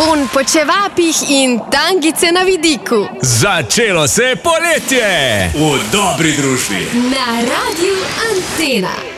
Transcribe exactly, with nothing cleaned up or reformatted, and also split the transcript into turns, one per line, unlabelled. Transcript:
Tajfun po čevapih in tangice na vidiku.
Začelo se je poletje!
V dobri družbi.
Na Radiu Antena.